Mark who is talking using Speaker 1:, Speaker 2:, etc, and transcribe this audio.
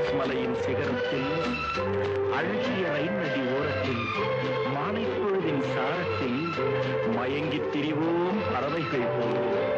Speaker 1: மலையின் சிகரத்தில் அழகிய ரைன் நதி ஓரத்தில் மாலைப்பொழுதின் சாரத்தில் மயங்கித் திரிவோம் பறவைகள் போல்.